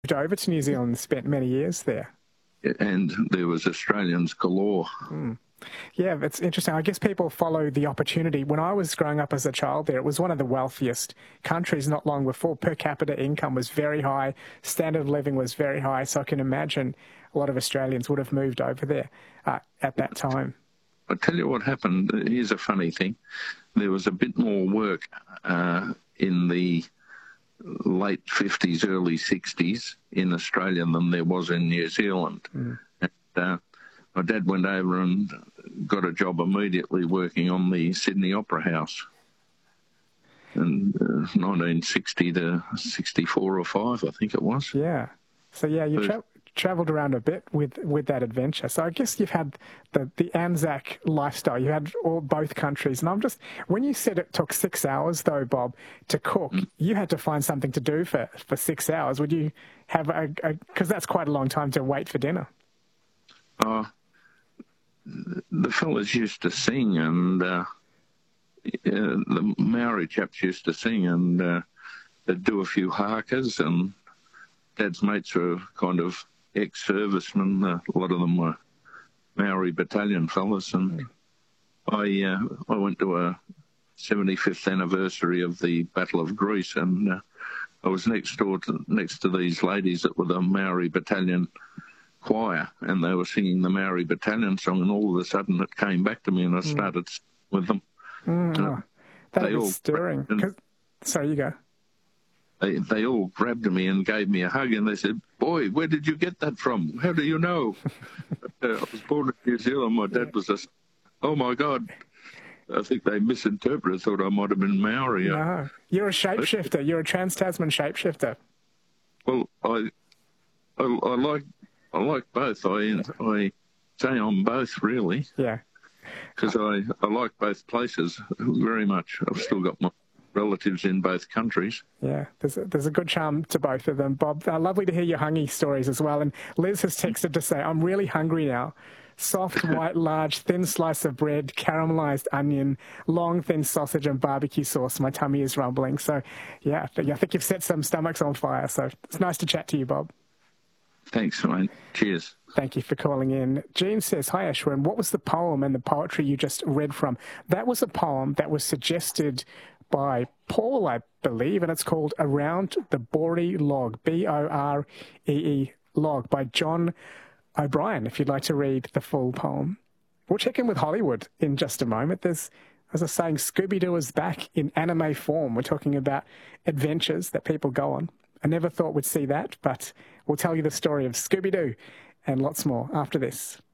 moved over to New Zealand and spent many years there. And there was Australians galore. Yeah, it's interesting. I guess people follow the opportunity. When I was growing up as a child there, it was one of the wealthiest countries not long before. Per capita income was very high. Standard of living was very high. So I can imagine a lot of Australians would have moved over there at that time. I'll tell you what happened. Here's a funny thing. There was a bit more work in the late 50s, early 60s in Australia than there was in New Zealand. And, my dad went over and got a job immediately working on the Sydney Opera House in 1960 to 64 or 5, I think it was. Yeah. So, yeah, you travelled around a bit with that adventure. So I guess you've had the Anzac lifestyle. You had both countries. And I'm just, when you said it took 6 hours, though, Bob, to cook, you had to find something to do for 6 hours. Would you have because that's quite a long time to wait for dinner. The fellas used to sing, and the Maori chaps used to sing, and they'd do a few hakas, and Dad's mates were kind of ex-servicemen. A lot of them were Maori battalion fellas, and I went to a 75th anniversary of the Battle of Greece, and I was next to these ladies that were the Maori battalion choir, and they were singing the Maori battalion song, and all of a sudden it came back to me, and I started with them. That is stirring. Sorry, you go. They all grabbed me and gave me a hug, and they said, "Boy, where did you get that from? How do you know?" I was born in New Zealand. My dad was oh my God. I think they misinterpreted, thought I might have been Maori. No, you're a shapeshifter. You're a trans-Tasman shapeshifter. Well, I like both. I say I'm both, really. Yeah. Because I like both places very much. I've still got my relatives in both countries. Yeah, there's a good charm to both of them, Bob. Lovely to hear your hungry stories as well. And Liz has texted to say, I'm really hungry now. Soft, white, large, thin slice of bread, caramelised onion, long, thin sausage and barbecue sauce. My tummy is rumbling. So, yeah, I think you've set some stomachs on fire. So it's nice to chat to you, Bob. Thanks, mate. Cheers. Thank you for calling in. Jean says, hi, Ashwin. What was the poem and the poetry you just read from? That was a poem that was suggested by Paul, I believe, and it's called Around the Boree Log, B-O-R-E-E log, by John O'Brien, if you'd like to read the full poem. We'll check in with Hollywood in just a moment. There's, as I was saying, Scooby-Doo is back in anime form. We're talking about adventures that people go on. I never thought we'd see that, but we'll tell you the story of Scooby-Doo and lots more after this.